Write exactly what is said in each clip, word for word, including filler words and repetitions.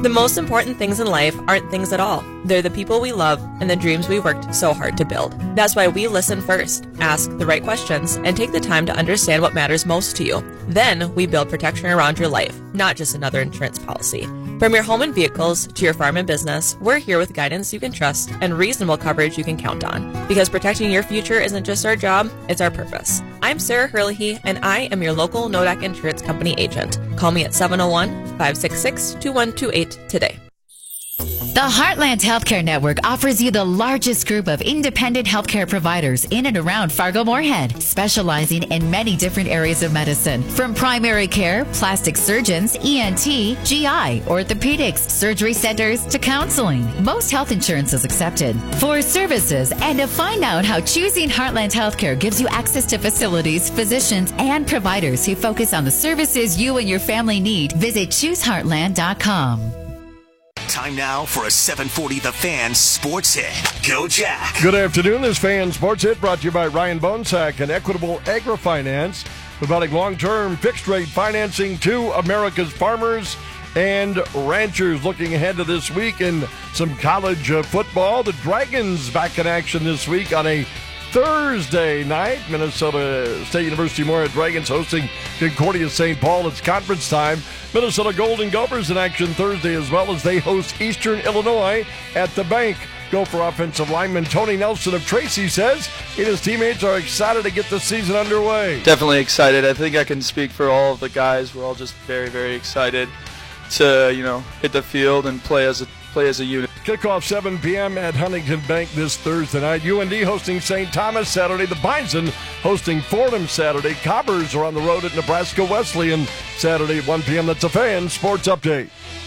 The most important things in life aren't things at all. They're the people we love and the dreams we worked so hard to build. That's why we listen first, ask the right questions, and take the time to understand what matters most to you. Then we build protection around your life, not just another insurance policy. From your home and vehicles to your farm and business, we're here with guidance you can trust and reasonable coverage you can count on. Because protecting your future isn't just our job, it's our purpose. I'm Sarah Hurley, and I am your local N O D A C Insurance Company agent. Call me at seven oh one, five six six, two one two eight today. The Heartland Healthcare Network offers you the largest group of independent healthcare providers in and around Fargo-Moorhead, specializing in many different areas of medicine, from primary care, plastic surgeons, E N T, G I, orthopedics, surgery centers, to counseling. Most health insurance is accepted. For services and to find out how choosing Heartland Healthcare gives you access to facilities, physicians, and providers who focus on the services you and your family need, visit choose heartland dot com. Time now for a seven forty The Fan Sports Hit. Go Jack. Good afternoon. This Fan Sports Hit brought to you by Ryan Bonesack and Equitable Agri-Finance, providing long-term fixed-rate financing to America's farmers and ranchers. Looking ahead to this week in some college uh, football, the Dragons back in action this week on a Thursday night. Minnesota State University Moorhead Dragons hosting Concordia Saint Paul. It's conference time. Minnesota Golden Gophers in action Thursday as well as they host Eastern Illinois at the Bank. Gopher offensive lineman Tony Nelson of Tracy says he and his teammates are excited to get the season underway. Definitely excited. I think I can speak for all of the guys. We're all just very, very excited to, you know, hit the field and play as a play as a unit. Kickoff seven p.m. at Huntington Bank this Thursday night. U N D hosting Saint Thomas Saturday. The Bison hosting Fordham Saturday. Cobbers are on the road at Nebraska Wesleyan Saturday at one p.m. That's a Fan Sports Update.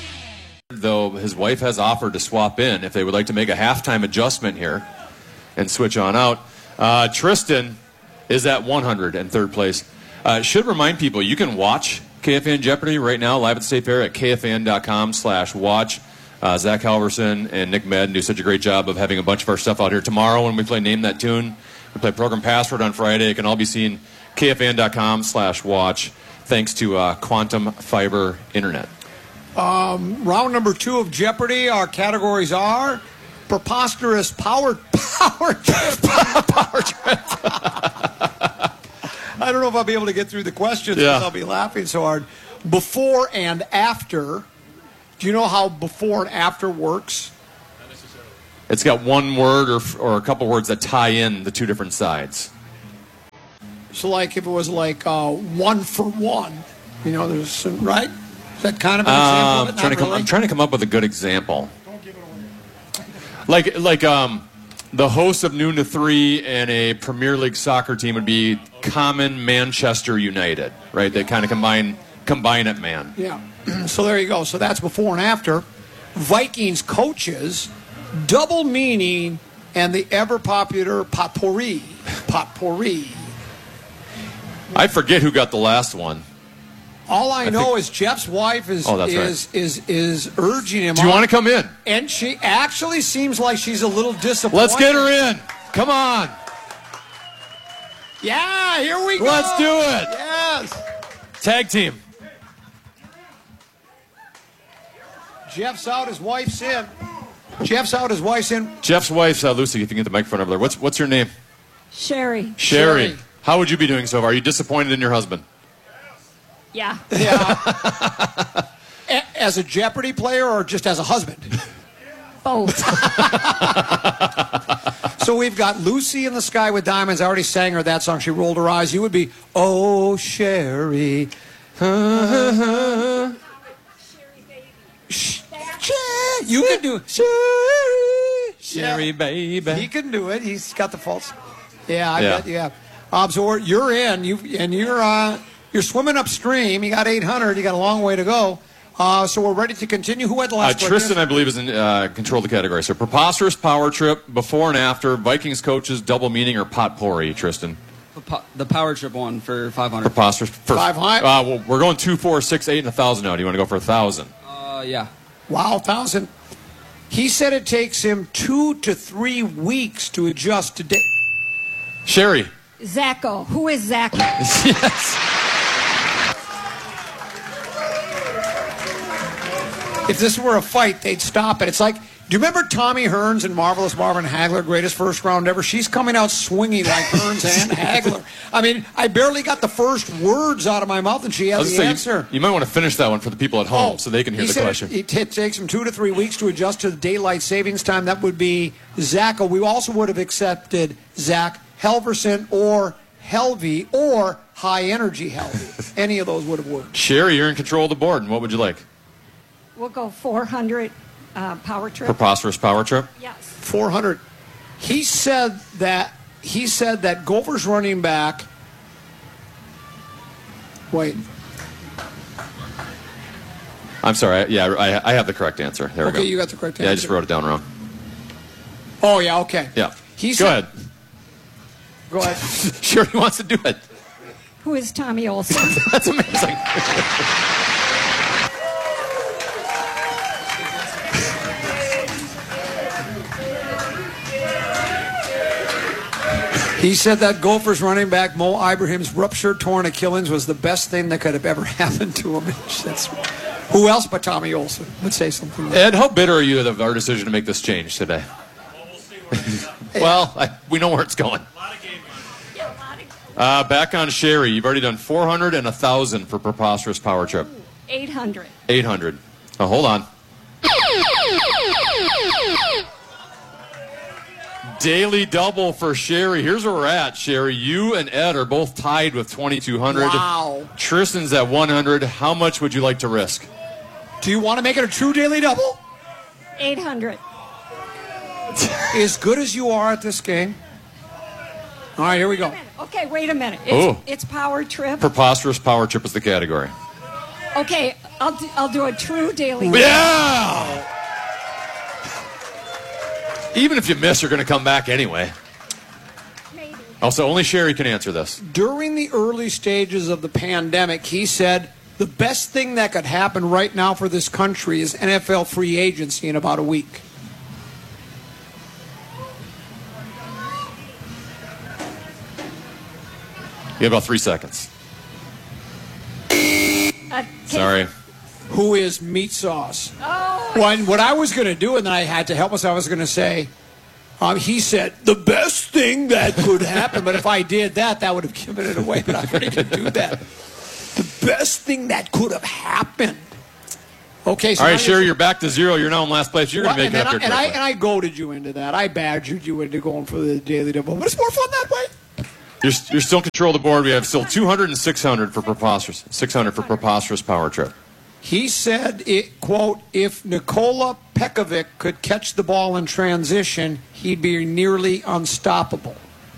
Though his wife has offered to swap in if they would like to make a halftime adjustment here and switch on out. Uh, Tristan is at one hundred in third place. Uh, should remind people you can watch K F A N Jeopardy right now live at the State Fair at K F A N dot com slash watch. Uh, Zach Halverson and Nick Madden do such a great job of having a bunch of our stuff out here. Tomorrow when we play Name That Tune, we play Program Password on Friday. It can all be seen K F A N dot com slash watch thanks to uh, Quantum Fiber Internet. Um, round number two of Jeopardy. Our categories are preposterous power power trip. power trip. I don't know if I'll be able to get through the questions because Yeah. I'll be laughing so hard. Before and after. Do you know how before and after works? It's got one word or or a couple words that tie in the two different sides. So, like, if it was like uh, one for one, you know, there's some, right? Is that kind of an example? Uh, of it? I'm, trying to Not come, really? I'm trying to come up with a good example. Like like um, the host of Noon to Three and a Premier League soccer team would be Common Manchester United, right? They kind of combine combine it, man. Yeah. So there you go. So that's before and after. Vikings coaches, double meaning, and the ever popular potpourri. Potpourri. I forget who got the last one. All I, I know think- is Jeff's wife is Oh, that's is, is is urging him. Do you on, want to come in? And she actually seems like she's a little disappointed. Let's get her in. Come on. Yeah, here we go. Let's do it. Yes. Tag team. Jeff's out, his wife's in. Jeff's out, his wife's in. Jeff's wife's uh, Lucy. If you can get the microphone over there. What's what's your name? Sherry. Sherry. Sherry. How would you be doing so far? Are you disappointed in your husband? Yeah. Yeah. A- as a Jeopardy player or just as a husband? Both. So we've got Lucy in the Sky with Diamonds. I already sang her that song. She rolled her eyes. You would be, oh, Sherry. You can do it. Sherry. Sherry, baby. He can do it. He's got the faults. Yeah, I Yeah. bet you have. Um, so we're, you're in. You and you're uh, you're swimming upstream. You got eight hundred. You got a long way to go. Uh, so we're ready to continue. Who had the Uh, last question? Tristan, I believe, is in uh, control of the category. So preposterous power trip, before and after, Vikings coaches, double meaning, or potpourri, Tristan? The po- The power trip one for five hundred. Preposterous. For, Five hundred? Uh, well, we're going two, four, six, eight, and a thousand now. Do you want to go for a thousand? Uh, yeah. Wow, thousand. He said it takes him two to three weeks to adjust to. Da- Sherry. Zacho. Who is Zacho? Yes. If this were a fight, they'd stop it. It's like, do you remember Tommy Hearns and Marvelous Marvin Hagler, greatest first round ever? She's coming out swinging like Hearns and Hagler. I mean, I barely got the first words out of my mouth, and she I has was the gonna say, answer. You, you might want to finish that one for the people at home Oh, so they can hear he the said question. It, it takes them two to three weeks to adjust to the daylight savings time. That would be Zacho. We also would have accepted Zach Helverson or Helvey or High Energy Helvey. Any of those would have worked. Sherry, you're in control of the board, and what would you like? We'll go four hundred uh, power trip. Preposterous power trip? Yes. four hundred. He said that he said that Gophers running back. Wait. I'm sorry. I, yeah, I, I have the correct answer. There we go. Okay, you got the correct Yeah, I answer. just wrote it down wrong. Oh yeah, okay. Yeah. He Go said, ahead. Go ahead. Sherry wants to do it. Who is Tommy Olson? That's amazing. He said that Gophers running back Mo Ibrahim's ruptured torn Achilles was the best thing that could have ever happened to him. That's, who else but Tommy Olson would say something like that? Ed, how bitter are you of our decision to make this change today? Well, I, we know where it's going. Uh, back on Sherry. You've already done four hundred and one thousand for preposterous power trip. eight hundred. eight hundred. Oh, hold on. Daily double for Sherry. Here's where we're at, Sherry. You and Ed are both tied with twenty-two hundred. Wow. Tristan's at one hundred. How much would you like to risk? Do you want to make it a true daily double? eight hundred. As good as you are at this game. All right, here we go. Okay, wait a minute. It's, Oh. it's power trip. Preposterous power trip is the category. Okay, I'll do, I'll do a true daily. Yeah! Even if you miss, you're going to come back anyway. Maybe. Also, only Sherry can answer this. During the early stages of the pandemic, he said the best thing that could happen right now for this country is N F L free agency in about a week. You have about three seconds. Uh, Sorry. Who is meat sauce? Oh. When, what I was going to do, and then I had to help us, I was going to say, um, he said, the best thing that could happen. But if I did that, that would have given it away. But I'm not going to do that. The best thing that could have happened. Okay, so All now right, Sherry, you're- you're back to zero. You're now in last place. You're going to Well, make it and up then here I, and, I, quickly. and I goaded you into that. I badgered you into going for the daily double. But it's more fun that way. You're, you're still in control of the board. We have still two hundred and six hundred for preposterous. six hundred for preposterous power trip. He said, it, quote, if Nikola Pekovic could catch the ball in transition, he'd be nearly unstoppable.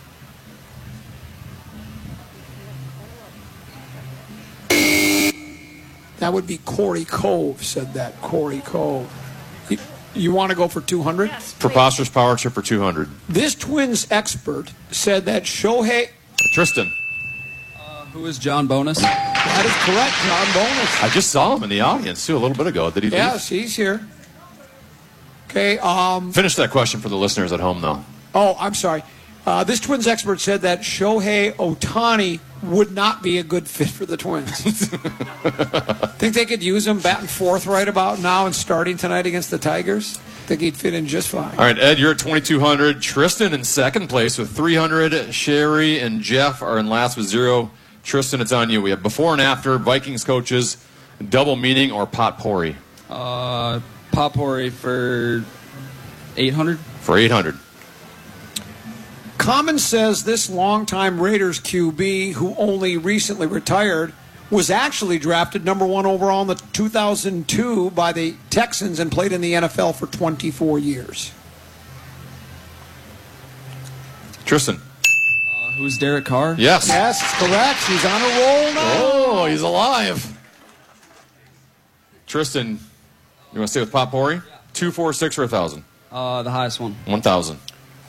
That would be Corey Cove said that. Corey Cove. You, you want to go for two hundred? Yes, please. Preposterous power trip for two hundred. This Twins expert said that Shohei... Tristan. Uh, who is John Bonus? That is correct, John Bonus. I just saw him in the audience, too, a little bit ago. Did he leave? Yes, he's here. Okay, um... Finish that question for the listeners at home, though. Oh, I'm sorry. Uh, this Twins expert said that Shohei Ohtani would not be a good fit for the Twins. Think they could use him batting fourth right about now and starting tonight against the Tigers? Think he'd fit in just fine. All right, Ed, you're at twenty-two hundred. Tristan in second place with three hundred. Sherry and Jeff are in last with zero. Tristan, it's on you. We have before and after, Vikings coaches, double meaning, or potpourri Uh, Potpourri for eight hundred. for eight hundred. Common says this longtime Raiders Q B, who only recently retired, was actually drafted number one overall in the two thousand two by the Texans and played in the N F L for twenty-four years. Tristan. Uh, who's Derek Carr? Yes. Yes, correct. He's on a roll now. Oh, he's alive. Tristan, you want to stay with potpourri? Two, four, six, or a thousand? Uh, the highest one. One thousand.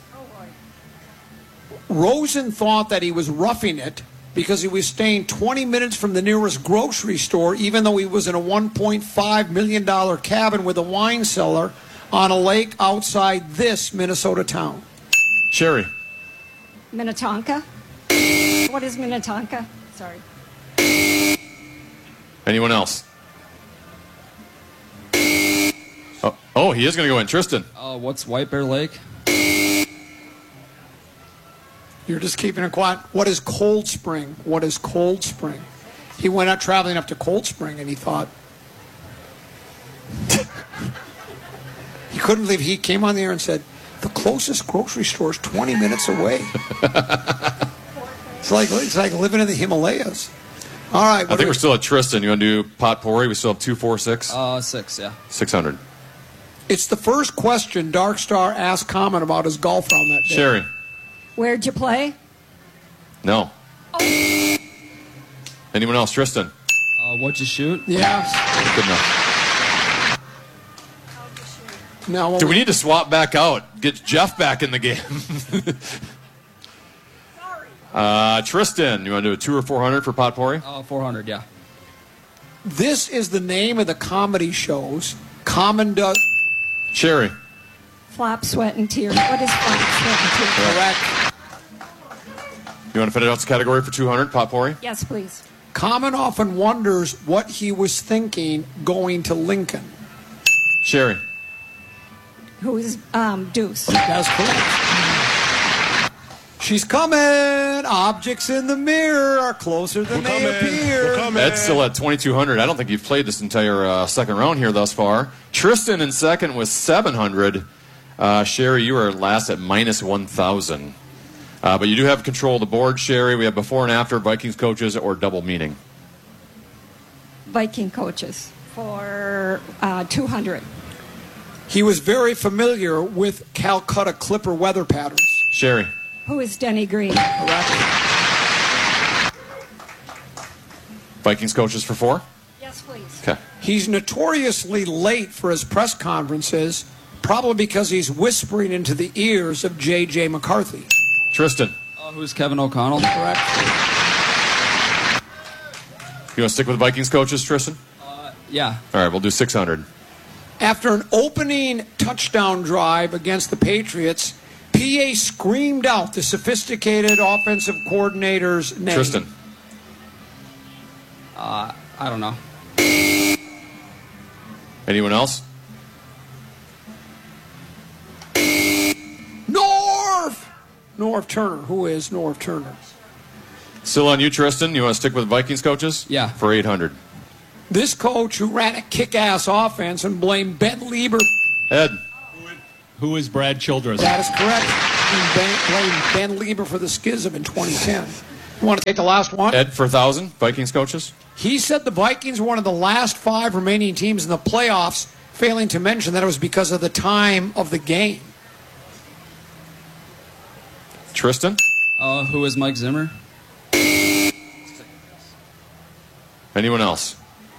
Rosen thought that he was roughing it because he was staying twenty minutes from the nearest grocery store, even though he was in a one point five million dollars cabin with a wine cellar on a lake outside this Minnesota town. Sherry. Minnetonka. What is Minnetonka? Sorry. Anyone else? Oh, oh he is going to go in. Tristan. Uh, what's White Bear Lake? You're just keeping it quiet. What is Cold Spring? What is Cold Spring? He went out traveling up to Cold Spring, and he thought he couldn't believe he came on the air and said the closest grocery store is twenty minutes away. It's like it's like living in the Himalayas. All right. I think we... we're still at Tristan. You want to do potpourri? We still have two, four, six. Uh, six. Yeah. Six hundred. It's the first question Dark Star asked Common about his golf round that day. Sherry. Where'd you play? No. Oh. Anyone else? Tristan. Uh, what'd you shoot? Yeah. Good enough. Now, well, do we need to swap back out? Get Jeff back in the game. uh, Tristan, you want to do a two or four hundred for potpourri? Uh, four hundred, yeah. This is the name of the comedy shows. Common does. Sherry. Flop, Sweat, and Tears. What is Flop, Sweat, and Tears? Correct. You want to finish out this category for two hundred, potpourri? Yes, please. Common often wonders what he was thinking going to Lincoln. Sherry. Who is um, Deuce? That's correct. She's coming. Objects in the mirror are closer than We're they coming. appear. We're coming. Ed's still at twenty-two hundred. I don't think you've played this entire uh, second round here thus far. Tristan in second with seven hundred. Uh, Sherry, you are last at minus one thousand. Uh, but you do have control of the board, Sherry. We have before and after, Vikings coaches, or double meaning. Viking coaches for uh, two hundred. He was very familiar with Calcutta Clipper weather patterns. Sherry. Who is Denny Green? Correct. Vikings coaches for four? Yes, please. Okay. He's notoriously late for his press conferences, probably because he's whispering into the ears of J J McCarthy. Tristan. Uh, who's Kevin O'Connell? Correct. You want to stick with Vikings coaches, Tristan? Uh, yeah. All right, we'll do six hundred. After an opening touchdown drive against the Patriots, P A screamed out the sophisticated offensive coordinator's name. Tristan. Uh, I don't know. Anyone else? Norv! Norv Turner. Who is Norv Turner? Still on you, Tristan. You want to stick with Vikings coaches? Yeah. For eight hundred. This coach who ran a kick-ass offense and blamed Ben Lieber. Ed. Who is Brad Childress? That is correct. He blamed Ben Lieber for the schism in twenty ten. You want to take the last one? Ed for one thousand, Vikings coaches. He said the Vikings were one of the last five remaining teams in the playoffs, failing to mention that it was because of the time of the game. Tristan. Uh, who is Mike Zimmer? Anyone else?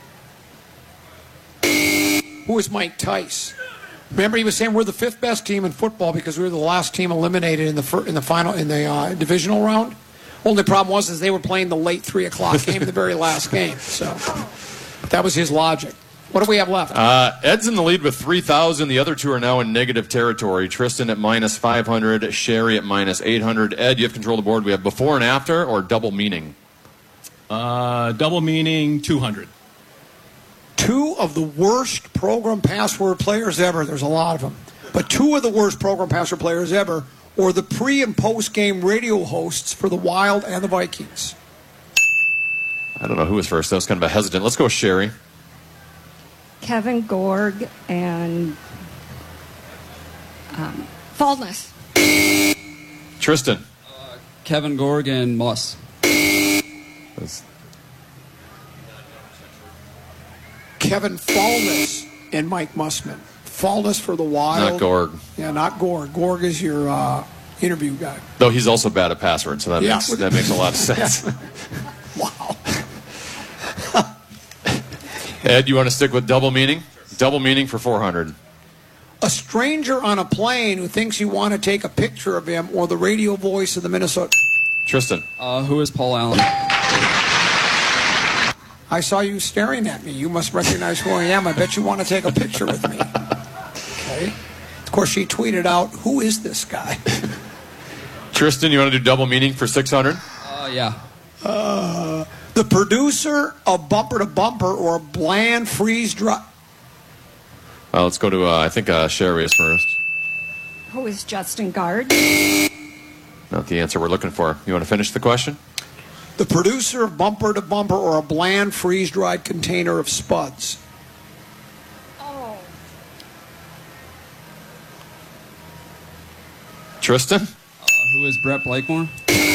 Who is Mike Tice? Remember, he was saying we're the fifth best team in football because we were the last team eliminated in the fir- in the final in the uh, divisional round. Only problem was is they were playing the late three o'clock game, the very last game. So that was his logic. What do we have left? Uh, Ed's in the lead with three thousand. The other two are now in negative territory. Tristan at minus five hundred. Sherry at minus eight hundred. Ed, you have control of the board. We have before and after or double meaning? Uh, double meaning two hundred. Two of the worst program password players ever. There's a lot of them. But two of the worst program password players ever or the pre- and post-game radio hosts for the Wild and the Vikings. I don't know who was first. That was kind of a hesitant. Let's go with Sherry. Kevin Gorg and um, Faldness. Tristan. Uh, Kevin Gorg and Moss. That's... Kevin Faldness and Mike Mussman. Faldness for the Wild. Not Gorg. Yeah, not Gorg. Gorg is your uh, interview guy. Though he's also bad at passwords, so that Yeah. makes that makes a lot of sense. Wow. Ed, you want to stick with double meaning? Double meaning for four hundred. A stranger on a plane who thinks you want to take a picture of him or the radio voice of the Minnesota. Tristan. Uh, who is Paul Allen? I saw you staring at me. You must recognize who I am. I bet you want to take a picture with me. Okay. Of course, she tweeted out, who is this guy? Tristan, you want to do double meaning for six hundred? Uh, yeah. Uh, the producer of Bumper to Bumper or Bland Freeze Dry. Uh, let's go to, uh, I think, uh, Sherry is first. Who is Justin Guard? Not the answer we're looking for. You want to finish the question? The producer of Bumper to Bumper or a bland freeze-dried container of Spuds. Oh. Tristan? Uh, who is Brett Blakemore?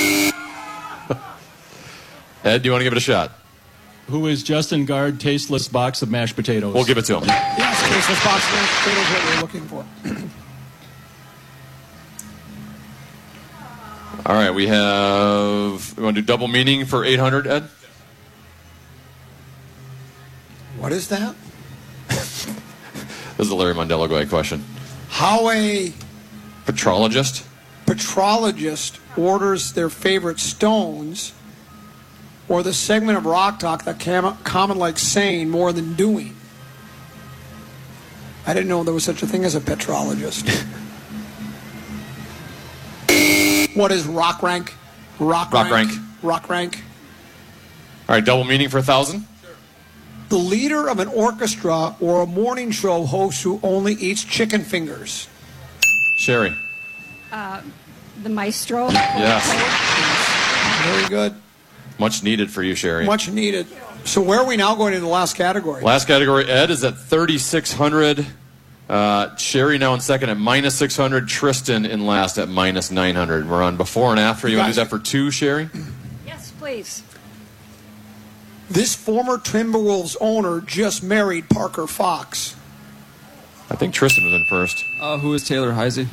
Ed, do you want to give it a shot? Who is Justin Guard tasteless box of mashed potatoes? We'll give it to him. Yes, tasteless box of mashed potatoes, what we're looking for. All right, we have, we want to do double meaning for eight hundred, Ed? What is that? This is a Larry Mondello question. How a Petrologist? petrologist orders their favorite stones, or the segment of Rock Talk that cam- common like saying more than doing. I didn't know there was such a thing as a petrologist. What is rock rank? Rock, Rock rank. rank. Rock rank. All right, double meaning for a thousand? The leader of an orchestra or a morning show host who only eats chicken fingers. Sherry. Uh, the maestro? Yes. Very good. Much needed for you, Sherry. Much needed. So where are we now going in the last category? Last category, Ed is at thirty-six hundred. Uh, Sherry now in second at minus six hundred. Tristan in last at minus nine hundred. We're on before and after. You, you want to do that for two, Sherry? Yes, please. This former Timberwolves owner just married Parker Fox. I think Tristan was in first. Uh, who is Taylor Heisey?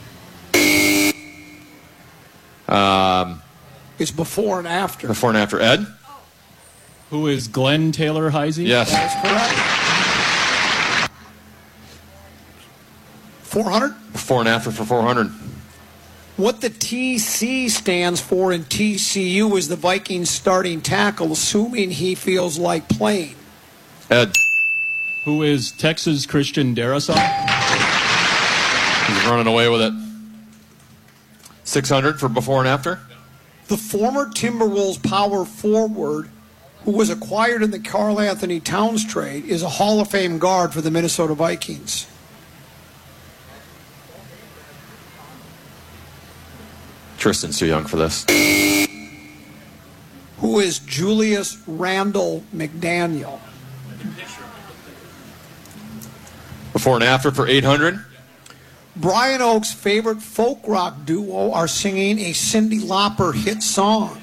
Um, it's before and after. Before and after. Ed? Who is Glenn Taylor Heisey? Yes. That's correct. four hundred? Before and after for four hundred. What the T C stands for in T C U is the Vikings starting tackle, assuming he feels like playing. Ed? Who is Texas Christian Darrisaw? He's running away with it. six hundred for before and after? The former Timberwolves power forward who was acquired in the Karl Anthony Towns trade is a Hall of Fame guard for the Minnesota Vikings. Tristan's too young for this. Who is Julius Randle McDaniel? Before and after for eight hundred? Brian Oak's favorite folk rock duo are singing a Cyndi Lauper hit song.